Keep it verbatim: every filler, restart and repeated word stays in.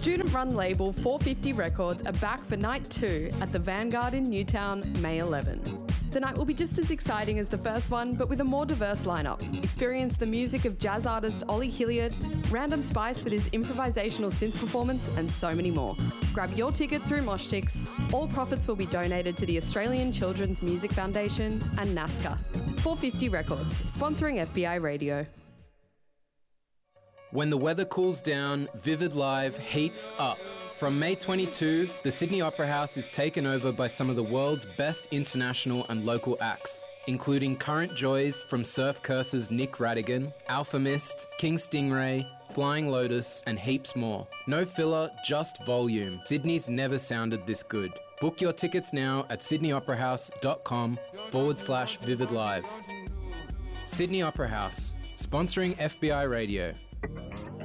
Student-run label four fifty Records are back for night two at the Vanguard in Newtown, May eleventh. The night will be just as exciting as the first one, but with a more diverse lineup. Experience the music of jazz artist Ollie Hilliard, Random Spice with his improvisational synth performance, and so many more. Grab your ticket through Moshtix. All profits will be donated to the Australian Children's Music Foundation and NASCA. four fifty Records, sponsoring F B I Radio. When the weather cools down, Vivid Live heats up. From May twenty-second, the Sydney Opera House is taken over by some of the world's best international and local acts, including current joys from Surf Curse's Nick Radigan, Alpha Mist, King Stingray, Flying Lotus, and heaps more. No filler, just volume. Sydney's never sounded this good. Book your tickets now at sydneyoperahouse.com forward slash Vivid Live. Sydney Opera House, sponsoring F B I Radio.